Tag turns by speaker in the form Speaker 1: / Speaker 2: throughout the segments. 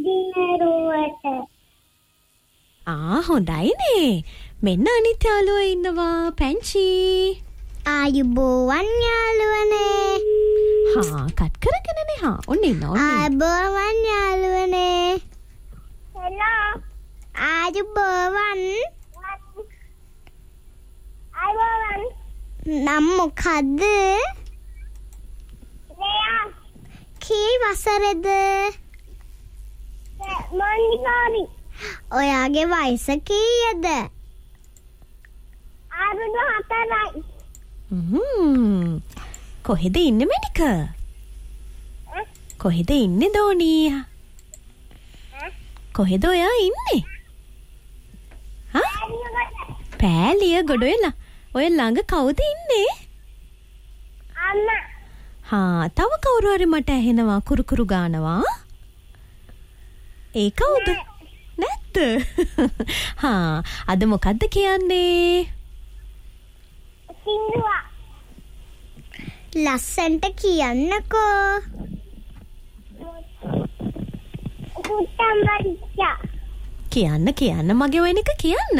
Speaker 1: දිනරුවට.
Speaker 2: හොඳයිනේ. මෙන්න අනිත් යාළුවා ඉන්නවා පැංචි.
Speaker 1: ආයුබෝවන් යාළුවනේ.
Speaker 2: කට් කරගෙනනේ. ඔන්න ඉන්න.
Speaker 1: ආයුබෝවන් යාළුවනේ. හෙලෝ. ආයුබෝවන්. ආයුබෝවන්. නම් මොකද්ද? ලෙයා. කී වසරේද? මන්නිකාරි. ඔයාගේ වයස කීයද? අවුරුදු 4යි.
Speaker 2: කොහෙද ඉන්නේ මැනික? කොහෙද ඉන්නේ දෝනී? කොහෙද ඔයා ඉන්නේ? පෑලිය ගොඩ ඔය ළඟ කවුද ඉන්නේ?
Speaker 1: අම්මා.
Speaker 2: තව කවුරු හරි මට ඇහෙනවා කුරුකුරු ගානවා. ඒ කවුද? නැත්ද? අද මොකද්ද කියන්නේ?
Speaker 1: සින්දුවා. ලස්සන්ට කියන්නකෝ. කුට්ටම්බරිච්චා.
Speaker 2: කියන්න මගේ වෙන එක කියන්න.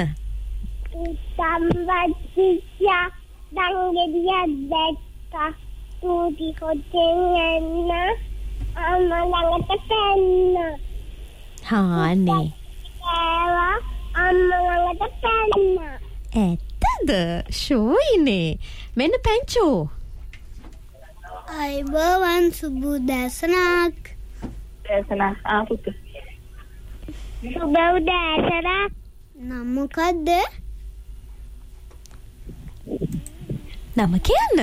Speaker 1: කුට්ටම්බරිච්චා දංගෙඩියක් දැක්කා. තූටි කොටෙන් එන්න අම්මා ළඟට පැන්න.
Speaker 2: අනේ.
Speaker 1: ඒවා අම්මා ළඟට පැන්න.
Speaker 2: ඇත්තද? ෂෝයිනේ. මෙන්න පැංචෝ.
Speaker 1: අයිබෝවන් සුබ උදෑසනක්.
Speaker 3: පුතේ.
Speaker 1: සුබ උදෑසනක්. නම් මොකද්ද?
Speaker 2: නම කියන්න.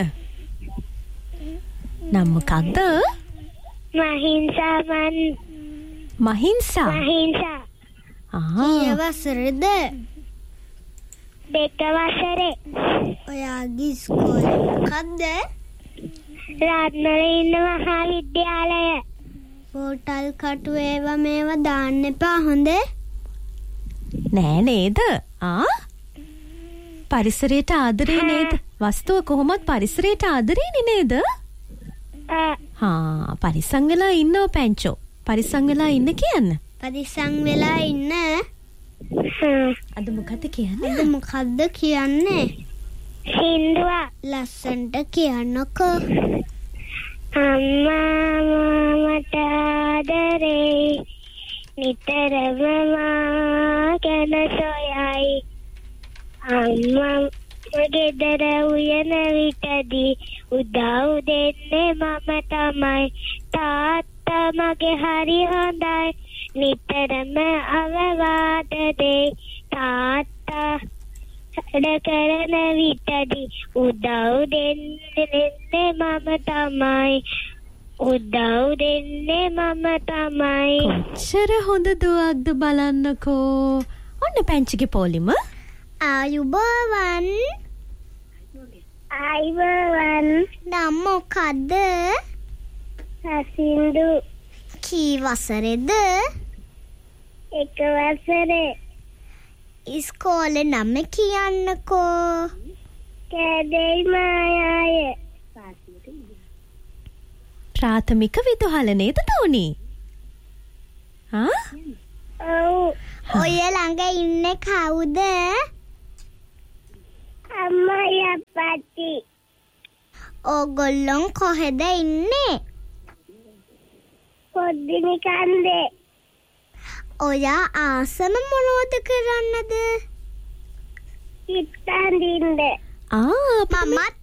Speaker 2: නම් මොකක්ද?
Speaker 1: මහින්සා. කී වසරේද? 2 වසරේ. ඔයාගේ ඉස්කෝලේ මොකද්ද? රත්නලින්න මහා විද්‍යාලය. පෝටල් කටු මේවා දාන්න එපා හොඳේ.
Speaker 2: නෑ නේද? පරිසරයට ආදරේ නේද? වස්තුව කොහොමත් පරිසරයට ආදරේනේ නේද? පරිසං වෙලා ඉන්නව පැංචෝ. පරිසං වෙලා ඉන්න කියන්න.
Speaker 1: පරිසං වෙලා ඉන්න.
Speaker 2: අද මොකද්ද කියන්නේ?
Speaker 1: අද මොකද්ද කියන්නේ? සින්දුවා. ලස්සන්ට කියන්නකෝ. අම්මා මට ආදරේ නිතරම මා ගැන සොයයි. අම්මා ගෙදර උයන විටදී උදව් දෙන්නේ මම තමයි. තාත්තා මගේ හරි හොඳයි නිතරම අවවාද දෙයි. තාත්තා වැඩ කරන විටදී උදව් දෙන්නේ මම තමයි.
Speaker 2: කොච්චර හොඳ දුවක්ද බලන්නකෝ. ඔන්න පැංචිගේ පොලිම.
Speaker 1: ආයුබෝවන්. නම් මොකද්ද? සින්දු. කී වසරේද? 1 වසරේ. ඉස්කෝලේ නම කියන්නකෝ. කැදෙයි මායාය.
Speaker 2: ප්‍රාථමික විදුහල නේද තෝනි?
Speaker 1: ඔව්. ඔය ළඟ ඉන්නේ කවුද? අම්මා අප්පච්චි. ඕගොල්ලෝ කොහෙද ඉන්නේ? පොඩ්ඩිනි කන්දේ. ඔයා ආසම මොනවද කරන්නද? ඉත්තන්දින්ද.
Speaker 2: මමත්